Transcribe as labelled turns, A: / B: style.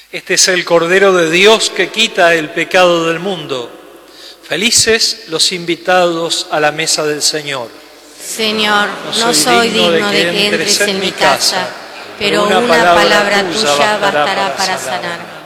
A: Este es el Cordero de Dios que quita el pecado del mundo. Felices los invitados a la mesa del Señor.
B: Señor, no soy digno de que entres en mi casa, pero una palabra tuya bastará para sanar.